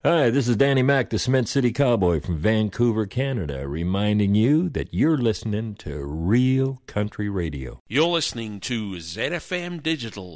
Hi, this is Danny Mac, the Cement City Cowboy from Vancouver, Canada, reminding you that you're listening to Real Country Radio. You're listening to ZFM Digital.